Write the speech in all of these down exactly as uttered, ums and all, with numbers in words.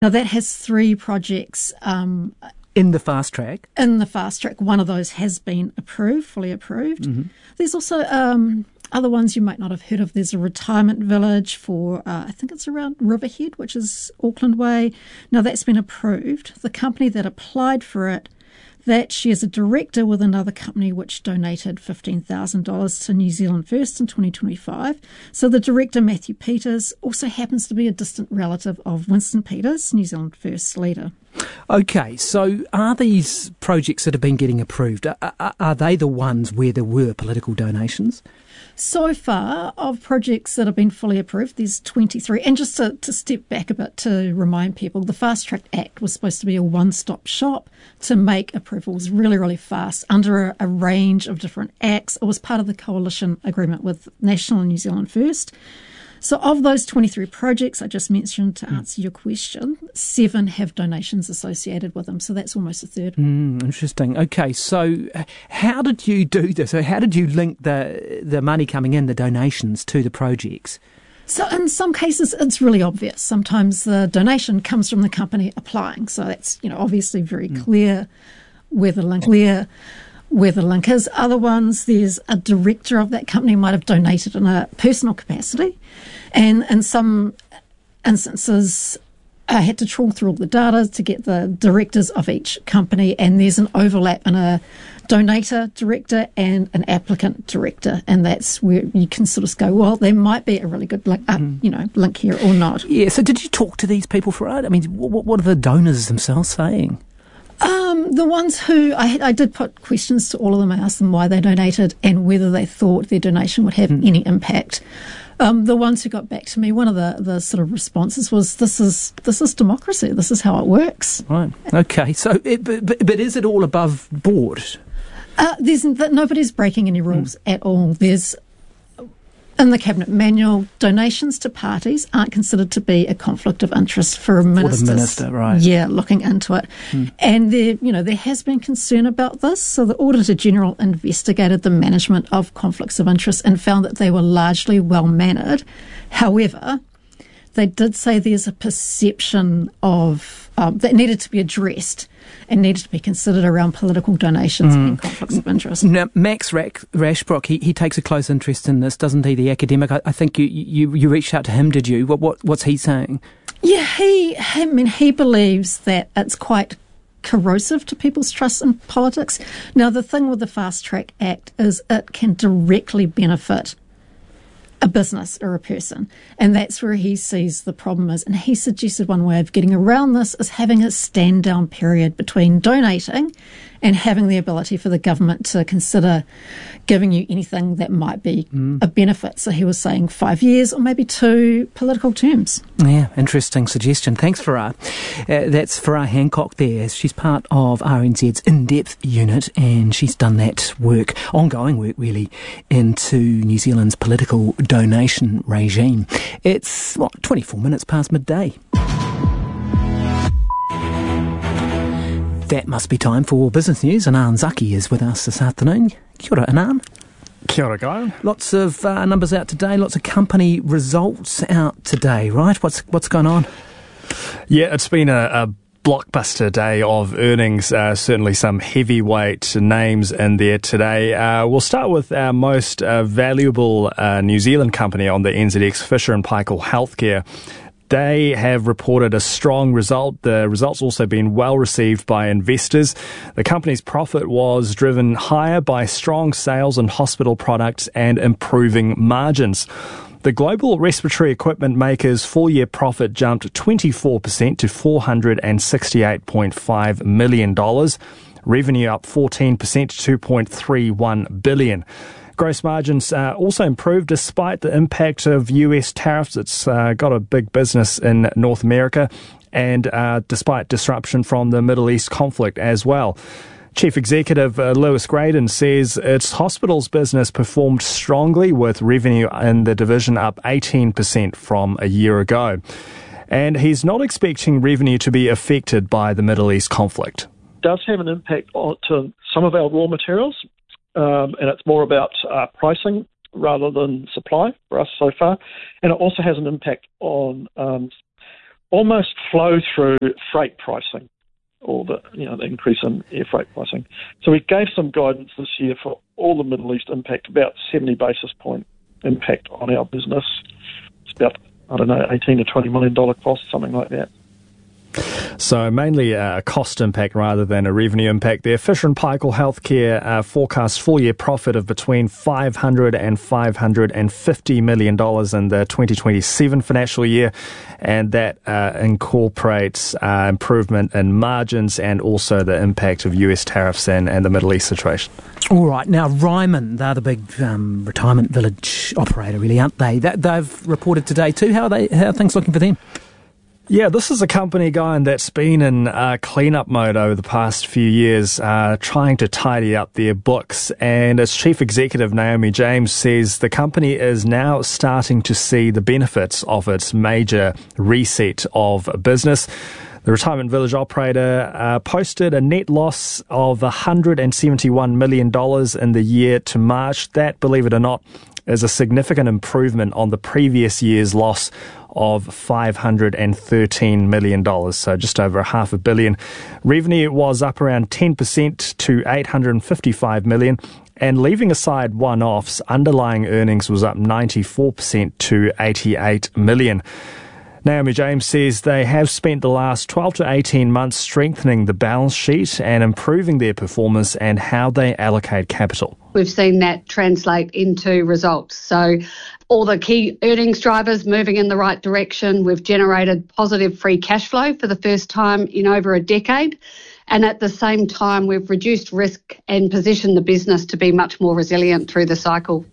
Now, that has three projects um, in the fast track. In the fast track. One of those has been approved, fully approved. Mm-hmm. There's also um, other ones you might not have heard of. There's a retirement village for, uh, I think it's around Riverhead, which is Auckland Way. Now, that's been approved. The company that applied for it, that she is a director with another company which donated fifteen thousand dollars to New Zealand First in twenty twenty-five. So the director, Matthew Peters, also happens to be a distant relative of Winston Peters, New Zealand First leader. Okay, so are these projects that have been getting approved, are, are, are they the ones where there were political donations? So far, of projects that have been fully approved, there's twenty-three. And just to, to step back a bit to remind people, the Fast Track Act was supposed to be a one-stop shop to make approvals really, really fast under a, a range of different acts. It was part of the coalition agreement with National and New Zealand First. So of those twenty-three projects I just mentioned, to answer your question, seven have donations associated with them. So that's almost a third. Mm, interesting. Okay, so how did you do this? So how did you link the the money coming in, the donations, to the projects? So in some cases, it's really obvious. Sometimes the donation comes from the company applying. So that's, you know, obviously very mm. clear where the link clear. where the link is. Other ones, there's a director of that company might have donated in a personal capacity. And in some instances, I had to trawl through all the data to get the directors of each company, and there's an overlap in a donator director and an applicant director, and that's where you can sort of go, well, there might be a really good link, uh, mm. you know, link here or not. Yeah, so did you talk to these people for it? I mean, what, what are the donors themselves saying? Um, the ones who, I, I did put questions to all of them. I asked them why they donated and whether they thought their donation would have mm. any impact. Um, the ones who got back to me, one of the, the sort of responses was, this is this is democracy, this is how it works. Right, okay. So, it, but, but is it all above board? Uh, there's Nobody's breaking any rules mm. at all. There's In the Cabinet Manual, donations to parties aren't considered to be a conflict of interest for a minister. For the minister, right. Yeah, looking into it. Hmm. And there, you know, there has been concern about this. So the Auditor General investigated the management of conflicts of interest and found that they were largely well mannered. However, they did say there's a perception of um, that needed to be addressed and needed to be considered around political donations mm. and conflicts of interest. Now, Max Rack, Rashbrook, he, he takes a close interest in this, doesn't he, the academic? I, I think you, you you reached out to him, did you? What, what What's he saying? Yeah, he, I mean, he believes that it's quite corrosive to people's trust in politics. Now, the thing with the Fast Track Act is it can directly benefit a business or a person, and that's where he sees the problem is. And he suggested one way of getting around this is having a stand down period between donating and having the ability for the government to consider giving you anything that might be mm. a benefit. So he was saying five years or maybe two political terms. Yeah, interesting suggestion. Thanks, Farah. Uh, that's Farah Hancock there. She's part of R N Z's in-depth unit, and she's done that work, ongoing work really, into New Zealand's political donation regime. It's, what, twenty-four minutes past midday. That must be time for business news. Anand Zaki is with us this afternoon. Kia ora, Anand. Kia ora, Guy. Lots of uh, numbers out today, lots of company results out today, right? What's what's going on? Yeah, it's been a, a blockbuster day of earnings. Uh, certainly some heavyweight names in there today. Uh, we'll start with our most uh, valuable uh, New Zealand company on the N Z X, Fisher and Paykel Healthcare. They have reported a strong result. The result's also been well received by investors. The company's profit was driven higher by strong sales in hospital products and improving margins. The global respiratory equipment maker's full-year profit jumped twenty-four percent to four hundred sixty-eight point five million dollars. Revenue up fourteen percent to two point three one billion dollars. Gross margins uh, also improved despite the impact of U S tariffs. It's uh, got a big business in North America, and uh, despite disruption from the Middle East conflict as well. Chief Executive uh, Lewis Graydon says its hospitals business performed strongly, with revenue in the division up eighteen percent from a year ago. And he's not expecting revenue to be affected by the Middle East conflict. It does have an impact on to some of our raw materials. Um, and it's more about uh, pricing rather than supply for us so far. And it also has an impact on um, almost flow through freight pricing, or the you know the increase in air freight pricing. So we gave some guidance this year for all the Middle East impact, about seventy basis point impact on our business. It's about, I don't know, eighteen to twenty million dollars cost, something like that. So mainly a cost impact rather than a revenue impact there. Fisher and Paykel Healthcare uh, forecasts full-year profit of between five hundred and five hundred fifty million dollars in the twenty twenty-seven financial year, and that uh, incorporates uh, improvement in margins and also the impact of U S tariffs and, and the Middle East situation. All right. Now, Ryman, they're the big um, retirement village operator, really, aren't they? That, they've reported today too. How are, they, how are things looking for them? Yeah, this is a company, Guy, that's been in uh, clean-up mode over the past few years, uh, trying to tidy up their books. And its chief executive, Naomi James, says the company is now starting to see the benefits of its major reset of business. The retirement village operator uh, posted a net loss of one hundred seventy-one million dollars in the year to March. That, believe it or not, is a significant improvement on the previous year's loss of five hundred thirteen million dollars, so just over a half a billion. Revenue was up around ten percent to eight hundred fifty-five million dollars, and leaving aside one-offs, underlying earnings was up ninety-four percent to eighty-eight million dollars. Naomi James says they have spent the last twelve to eighteen months strengthening the balance sheet and improving their performance and how they allocate capital. We've seen that translate into results. So all the key earnings drivers moving in the right direction. We've generated positive free cash flow for the first time in over a decade. And at the same time, we've reduced risk and positioned the business to be much more resilient through the cycle.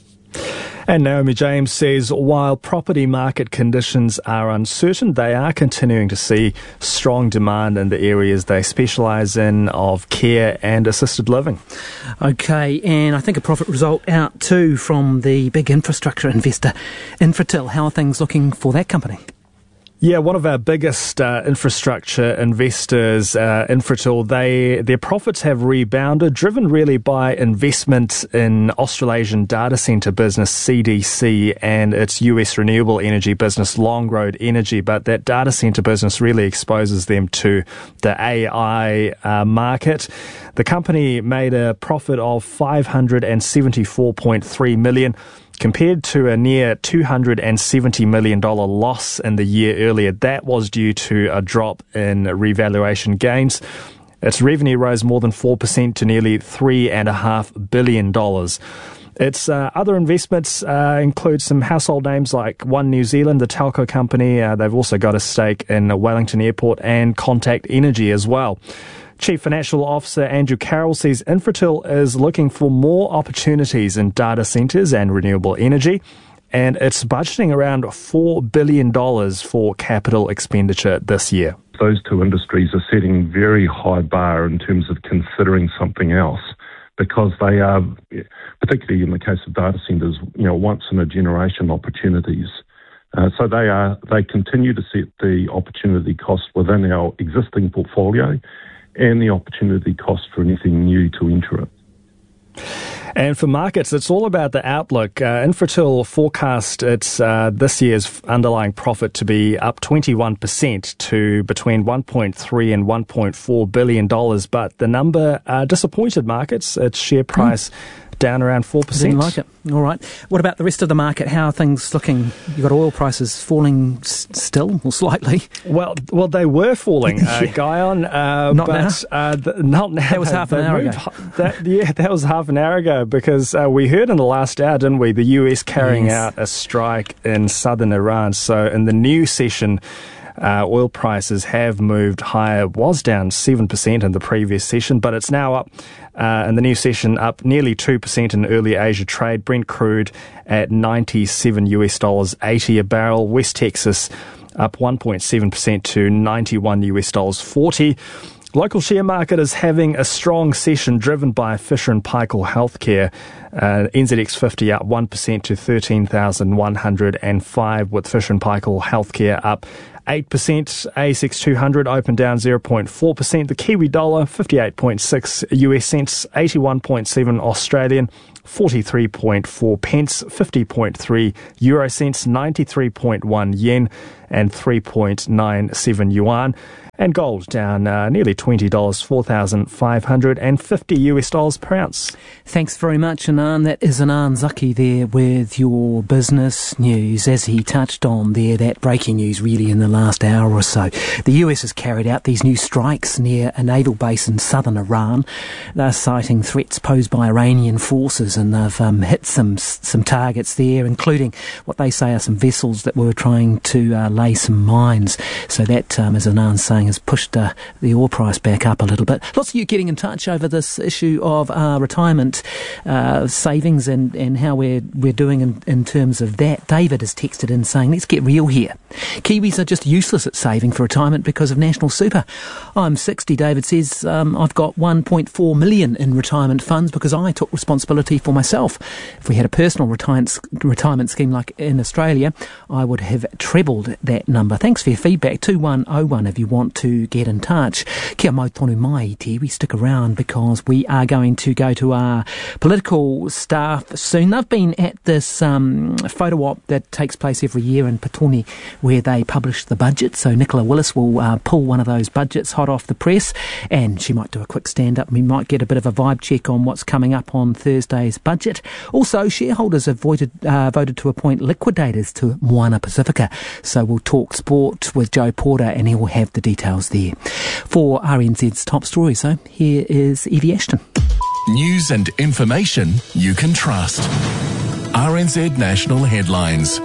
And Naomi James says while property market conditions are uncertain, they are continuing to see strong demand in the areas they specialise in of care and assisted living. Okay, and I think a profit result out too from the big infrastructure investor, Infratil. How are things looking for that company? Yeah, one of our biggest uh, infrastructure investors, uh, Infratil, they their profits have rebounded, driven really by investment in Australasian data centre business C D C and its U S renewable energy business Longroad Energy. But that data centre business really exposes them to the A I uh, market. The company made a profit of five hundred seventy-four point three million dollars. Compared to a near two hundred seventy million dollars loss in the year earlier. That was due to a drop in revaluation gains. Its revenue rose more than four percent to nearly three point five billion dollars. Its uh, other investments uh, include some household names like One New Zealand, the telco company. Uh, they've also got a stake in Wellington Airport and Contact Energy as well. Chief Financial Officer Andrew Carroll says Infratil is looking for more opportunities in data centres and renewable energy, and it's budgeting around four billion dollars for capital expenditure this year. Those two industries are setting very high bar in terms of considering something else, because they are, particularly in the case of data centres, you know, once-in-a-generation opportunities. Uh, so they are they continue to set the opportunity cost within our existing portfolio and the opportunity cost for anything new to enter it. And for markets, it's all about the outlook. Uh, Infratil forecast its uh, this year's underlying profit to be up twenty-one percent to between one point three and one point four billion dollars. But the number uh, disappointed markets. Its share price mm. down around four percent. Didn't like it. All right. What about the rest of the market? How are things looking? You've got oil prices falling s- still or slightly? Well, well, they were falling, uh, yeah. Guyon. Uh, not but, now? Uh, the, not now. That was half an hour moved, ago. That, yeah, that was half an hour ago because uh, we heard in the last hour, didn't we, the U S carrying yes. out a strike in southern Iran. So in the new session, Uh, oil prices have moved higher. It was down seven percent in the previous session, but it's now up uh, in the new session, up nearly two percent in early Asia trade. Brent crude at ninety-seven US dollars eighty a barrel. West Texas up one point seven percent to ninety-one US dollars forty. Local share market is having a strong session driven by Fisher and Paykel Healthcare. Uh, N Z X fifty up one percent to thirteen thousand one hundred five, with Fisher and Paykel Healthcare up eight percent. A S X two hundred opened down zero point four percent. The Kiwi dollar, fifty-eight point six U S cents, eighty-one point seven Australian. forty-three point four pence, fifty point three euro cents, ninety-three point one yen, and three point nine seven yuan. And gold down uh, nearly twenty dollars, four thousand five hundred fifty US dollars per ounce. Thanks very much, Anand. That is Anand Zaki there with your business news. As he touched on there, that breaking news really in the last hour or so. The U S has carried out these new strikes near a naval base in southern Iran. They're citing threats posed by Iranian forces, and they've um, hit some some targets there, including what they say are some vessels that were trying to uh, lay some mines. So that, um, as Anand's saying, has pushed uh, the oil price back up a little bit. Lots of you getting in touch over this issue of uh, retirement uh, savings and, and how we're we're doing in, in terms of that. David has texted in saying, let's get real here. Kiwis are just useless at saving for retirement because of national super. I'm sixty, David says. Um, I've got one point four million in retirement funds because I took responsibility for myself. If we had a personal retirement, retirement scheme like in Australia, I would have trebled that number. Thanks for your feedback. two one oh one if you want to get in touch. Kia mau tonu mai te. We stick around because we are going to go to our political staff soon. They've been at this um, photo op that takes place every year in Petone where they publish the budget. So Nicola Willis will uh, pull one of those budgets hot off the press, and she might do a quick stand-up. We might get a bit of a vibe check on what's coming up on Thursday's budget. Also, shareholders have voted, uh, voted to appoint liquidators to Moana Pacifica. So we'll talk sport with Joe Porter, and he will have the details there. For R N Z's top stories, so here is Evie Ashton. News and information you can trust. R N Z National Headlines.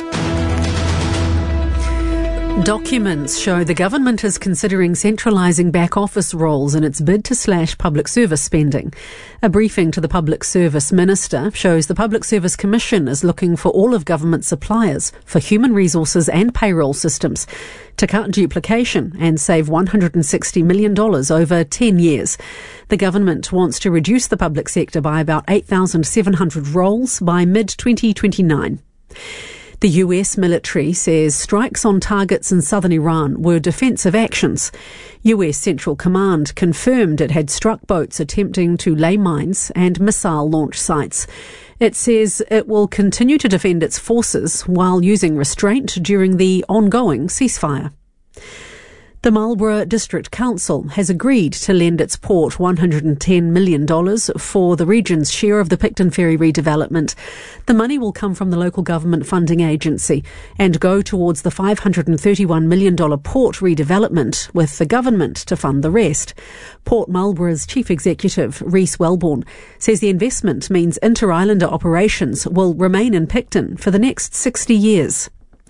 Documents show the government is considering centralising back office roles in its bid to slash public service spending. A briefing to the Public Service Minister shows the Public Service Commission is looking for all of government suppliers for human resources and payroll systems to cut duplication and save one hundred sixty million dollars over ten years. The government wants to reduce the public sector by about eight thousand seven hundred roles by mid twenty twenty-nine. The U S military says strikes on targets in southern Iran were defensive actions. U S Central Command confirmed it had struck boats attempting to lay mines and missile launch sites. It says it will continue to defend its forces while using restraint during the ongoing ceasefire. The Marlborough District Council has agreed to lend its port one hundred ten million dollars for the region's share of the Picton Ferry redevelopment. The money will come from the local government funding agency and go towards the five hundred thirty-one million dollars port redevelopment, with the government to fund the rest. Port Marlborough's Chief Executive, Rhys Wellborn, says the investment means inter-islander operations will remain in Picton for the next sixty years.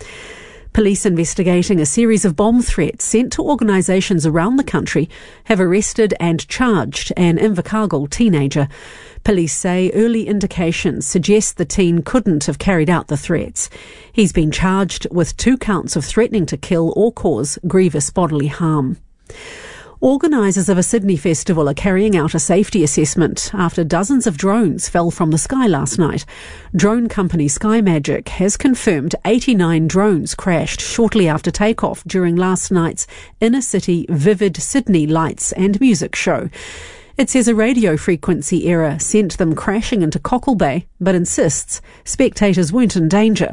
Police investigating a series of bomb threats sent to organisations around the country have arrested and charged an Invercargill teenager. Police say early indications suggest the teen couldn't have carried out the threats. He's been charged with two counts of threatening to kill or cause grievous bodily harm. Organisers of a Sydney festival are carrying out a safety assessment after dozens of drones fell from the sky last night. Drone company Sky Magic has confirmed eighty-nine drones crashed shortly after takeoff during last night's inner-city Vivid Sydney lights and music show. It says a radio frequency error sent them crashing into Cockle Bay, but insists spectators weren't in danger.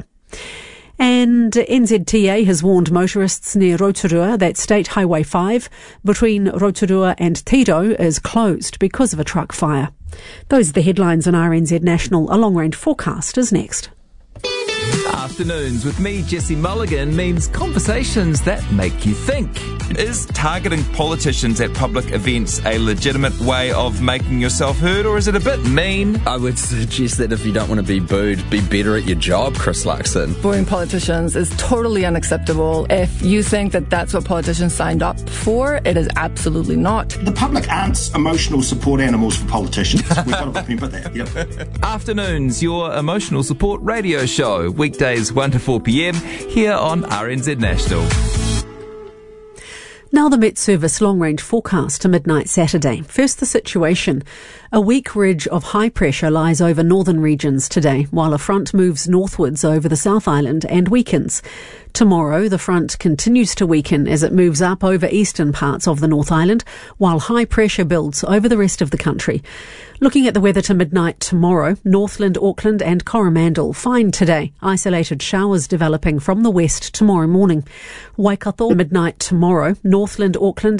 And N Z T A has warned motorists near Rotorua that State Highway five between Rotorua and Tiro is closed because of a truck fire. Those are the headlines on R N Z National. A long-range forecast is next. Afternoons with me, Jesse Mulligan, means conversations that make you think. Is targeting politicians at public events a legitimate way of making yourself heard, or is it a bit mean? I would suggest that if you don't want to be booed, be better at your job, Chris Luxon. Booing politicians is totally unacceptable. If you think that that's what politicians signed up for, it is absolutely not. The public aren't emotional support animals for politicians. We've got to remember that. Yep. Afternoons, your emotional support radio show. Weekdays one to four p.m. here on R N Z National. Now the Met Service long-range forecast to midnight Saturday. First, the situation. A weak ridge of high pressure lies over northern regions today, while a front moves northwards over the South Island and weakens. Tomorrow, the front continues to weaken as it moves up over eastern parts of the North Island, while high pressure builds over the rest of the country. Looking at the weather to midnight tomorrow, Northland, Auckland and Coromandel fine today. Isolated showers developing from the west tomorrow morning. Waikato midnight tomorrow, Northland, Auckland